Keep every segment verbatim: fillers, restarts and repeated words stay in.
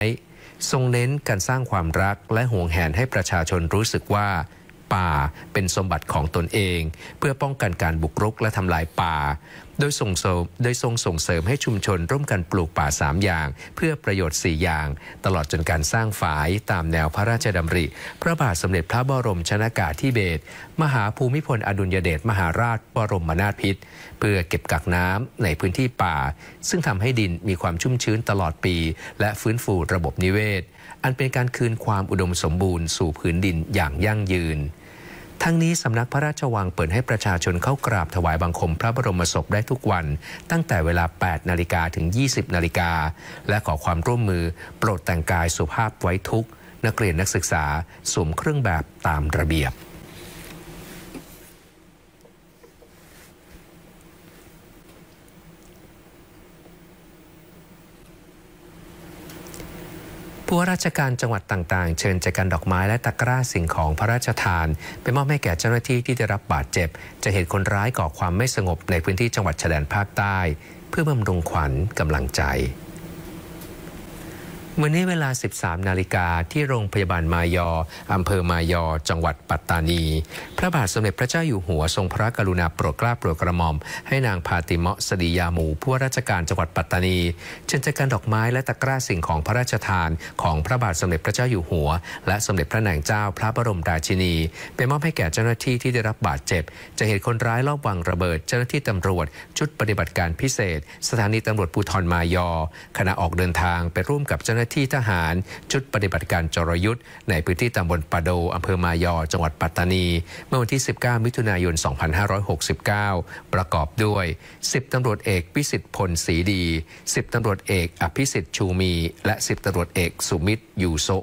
ทรงเน้นการสร้างความรักและห่วงแหนให้ประชาชนรู้สึกว่าป่าเป็นสมบัติของตนเองเพื่อป้องกันการบุกรุกและทำลายป่าโดยส่งเสริมโดยทรงส่งเสริมให้ชุมชนร่วมกันปลูกป่าสามอย่างเพื่อประโยชน์สี่อย่างตลอดจนการสร้างฝายตามแนวพระราชดำริพระบาทสมเด็จพระบรมชนกาธิเบศรมหาภูมิพลอดุลยเดชมหาราชบรมนาถบพิตรเพื่อเก็บกักน้ำในพื้นที่ป่าซึ่งทำให้ดินมีความชุ่มชื้นตลอดปีและฟื้นฟูระบบนิเวศอันเป็นการคืนความอุดมสมบูรณ์สู่พื้นดินอย่างยั่งยืนทั้งนี้สำนักพระราชวังเปิดให้ประชาชนเข้ากราบถวายบังคมพระบรมศพได้ทุกวันตั้งแต่เวลา แปดนาฬิกา ถึง ยี่สิบนาฬิกาและขอความร่วมมือโปรดแต่งกายสุภาพไว้ทุกนักเรียนนักศึกษาสวมเครื่องแบบตามระเบียบผู้ว่าราชการจังหวัดต่างๆเชิญแจกันดอกไม้และตะกร้าสิ่งของพระราชทานไปมอบให้แก่เจ้าหน้าที่ที่ได้รับบาดเจ็บจากเหตุคนร้ายก่อความไม่สงบในพื้นที่จังหวัดชายแดนภาคใต้เพื่อบำรุงขวัญกำลังใจวันนี้เวลา สิบสามนาฬิกาที่โรงพยาบาลมายออำเภอมายอจังหวัดปัตตานีพระบาทสมเด็จพระเจ้าอยู่หัวทรงพระกรุณาโปรดเกล้าโปรดกระหม่อมให้นางพาติเมาะสดียามูผู้ว่าราชการจังหวัดปัตตานีเชิญแจกันดอกไม้และตะกร้าสิ่งของพระราชทานของพระบาทสมเด็จพระเจ้าอยู่หัวและสมเด็จพระนางเจ้าพระบรมราชินีไปมอบให้แก่เจ้าหน้าที่ที่ได้รับบาดเจ็บจากเหตุคนร้ายลอบวางระเบิดเจ้าหน้าที่ตำรวจชุดปฏิบัติการพิเศษสถานีตำรวจภูธรมายอขณะออกเดินทางไปร่วมกับเจ้าหน้าที่ทหารชุดปฏิบัติการจรยุทธ์ในพื้นที่ตำบลปะโดอำเภอมายอจังหวัดปัตตานีเมื่อวันที่สิบเก้ามิถุนายนสองพันห้าร้อยหกสิบเก้าประกอบด้วยสิบตำรวจเอกพิสิทธิ์พลศรีดีสิบตำรวจเอกอภิสิทธิ์ชูมีและสิบตำรวจเอกสุมิตรยูโซ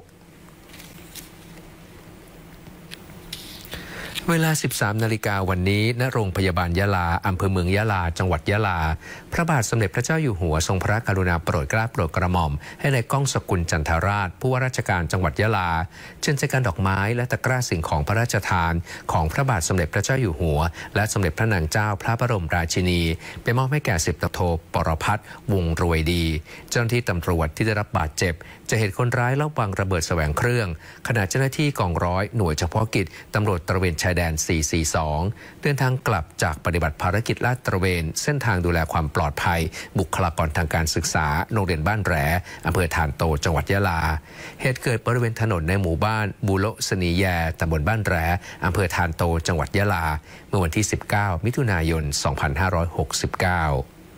เวลา สิบสามนาฬิกาวันนี้ณโรงพยาบาลยะลาอำเภอเมืองยะลาจังหวัดยะลาพระบาทสมเด็จพระเจ้าอยู่หัวทรงพระกรุณาโปรดเกล้าโปรดกระหม่อมให้นายก้องสกุลจันทราชผู้ว่าราชการจังหวัดยะลาเชิญแจกันดอกไม้และตะกร้าสิ่งของพระราชทานของพระบาทสมเด็จพระเจ้าอยู่หัวและสมเด็จพระนางเจ้าพระบรมราชินีไปมอบให้แก่สิบตำรวจโทปรพัฒน์วงรวยดีเจ้าหน้าที่ตำรวจที่ได้รับบาดเจ็บจากเหตุคนร้ายลอบวางระเบิดแสวงเครื่องขณะเจ้าหน้าที่กองร้อยหน่วยเฉพาะกิจตำรวจตระเวนชายแดนสี่สี่สองเดินทางกลับจากปฏิบัติภารกิจลาดตระเวนเส้นทางดูแลความปลอดภัยบุคลากรทางการศึกษาโรงเรียนบ้านแหลอำเภอถ่านโตจังหวัดยะลาเหตุเกิดบริเวณถนนในหมู่บ้านบูโลสนีแยตำบลบ้านแหลอำเภอถ่านโตจังหวัดยะลาเมื่อวันที่สิบเก้ามิถุนายนสองพันห้าร้อยหกสิบเก้า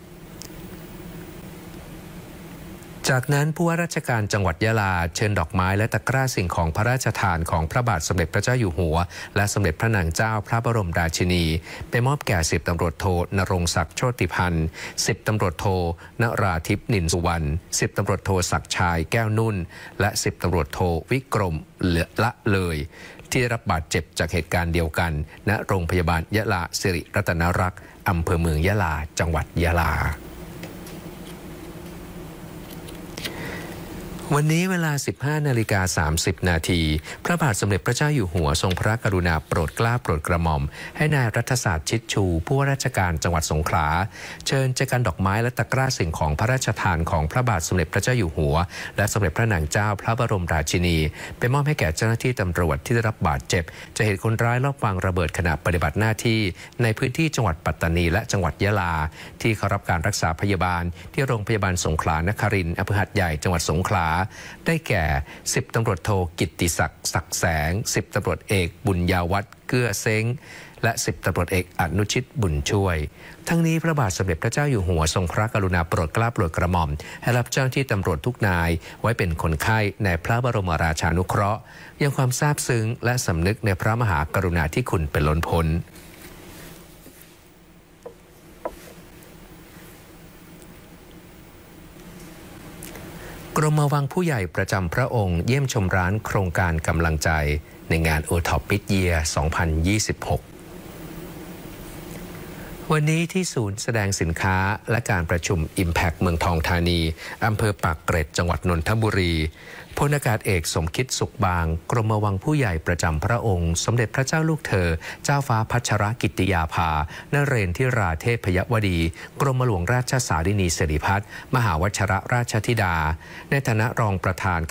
จากนั้นผู้ว่าราชการจังหวัดยะลาเชิญดอกไม้และตะกร้าสิ่งของพระราชทานของพระบาทสมเด็จพระเจ้าอยู่หัวและสมเด็จพระนางเจ้าพระบรมราชินีไปมอบแก่สิบตำรวจโทนรงศักดิ์โชติพันธ์สิบตำรวจโทนราทิพย์นินสุวรรณสิบตำรวจโทศักดิ์ชายแก้วนุ่นและสิบตำรวจโทวิกรมละเลยที่ได้รับบาดเจ็บจากเหตุการณ์เดียวกันณโรงพยาบาลยะลาสิริรัตนรักษ์อำเภอเมืองยะลาจังหวัดยะลาวันนี้เวลา สิบห้านาฬิกาสามสิบนาทีพระบาทสมเด็จพระเจ้าอยู่หัวทรงพระกรุณาโปรดเกล้าโปรดกระหม่อมให้นายรัฐศาสตร์ชิดชูผู้ว่าราชการจังหวัดสงขลาเชิญแจกันดอกไม้และตะกร้าสิ่งของพระราชทานของพระบาทสมเด็จพระเจ้าอยู่หัวและสมเด็จพระนางเจ้าพระบรมราชินีไปมอบให้แก่เจ้าหน้าที่ตำรวจที่ได้รับบาดเจ็บจากเหตุคนร้ายลอบวางระเบิดขณะปฏิบัติหน้าที่ในพื้นที่จังหวัดปัตตานีและจังหวัดยะลาที่เข้ารับการรักษาพยาบาลที่โรงพยาบาลสงขลานครินทร์อำเภอหาดใหญ่จังหวัดสงขลาได้แก่สิบตำรวจโทกิตติศักดิ์ศักดิ์แสงสิบตำรวจเอกบุญยาวัฒน์เกื้อเซ้งและสิบตำรวจเอกอนุชิตบุญช่วยทั้งนี้พระบาทสมเด็จพระเจ้าอยู่หัวทรงพระกรุณาโปรดเกล้าโปรดกระหม่อมให้รับเจ้าหน้าที่ตำรวจทุกนายไว้เป็นคนไข้ในพระบรมราชานุเคราะห์ยังความซาบซึ้งและสำนึกในพระมหากรุณาธิคุณเป็นล้นพ้นกรมวังผู้ใหญ่ประจำพระองค์เยี่ยมชมร้านโครงการกำลังใจในงาน โอ ท็อป Mid-Year สองพันยี่สิบหกวันนี้ที่ศูนย์แสดงสินค้าและการประชุม Impact เมืองทองธานีอำเภอปากเกร็ดจังหวัดนนทบุรีพลอากาศเอกสมคิดสุขบางกรมวังผู้ใหญ่ประจำพระองค์สมเด็จพระเจ้าลูกเธอเจ้าฟ้าพัชรกิติยาภานเรนทิราเทพยวดีกรมหลวงราชสารินีสิริพัฒน์มหาวชรราชธิดาในฐานะรองประธาน